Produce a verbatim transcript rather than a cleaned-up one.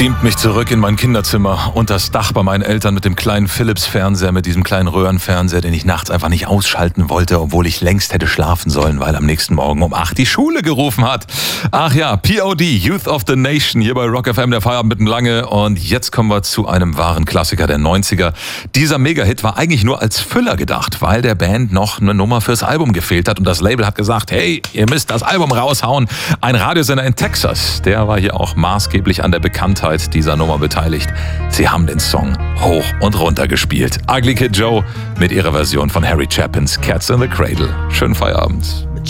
beamt mich zurück in mein Kinderzimmer und das Dach bei meinen Eltern mit dem kleinen Philips-Fernseher, mit diesem kleinen Röhrenfernseher, den ich nachts einfach nicht ausschalten wollte, obwohl ich längst hätte schlafen sollen, weil am nächsten Morgen um acht die Schule gerufen hat. Ach ja, P O D, Youth of the Nation, hier bei Rock F M, der Feierabend mitten lange. Und jetzt kommen wir zu einem wahren Klassiker der neunziger. Dieser Mega-Hit war eigentlich nur als Füller gedacht, weil der Band noch eine Nummer fürs Album gefehlt hat. Und das Label hat gesagt, hey, ihr müsst das Album raushauen. Ein Radiosender in Texas, der war hier auch maßgeblich an der Bekanntheit dieser Nummer beteiligt. Sie haben den Song hoch und runter gespielt. Ugly Kid Joe mit ihrer Version von Harry Chapins Cats in the Cradle. Schönen Feierabend.